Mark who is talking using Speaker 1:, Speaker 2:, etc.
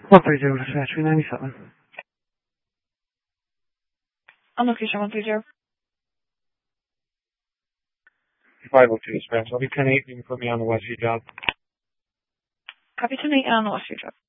Speaker 1: 130 dispatch, 397.
Speaker 2: On location 130.
Speaker 1: 502 dispatch. I'll be 10-8. You can put me on the Westview job.
Speaker 2: Copy 10-8 on the Westview job.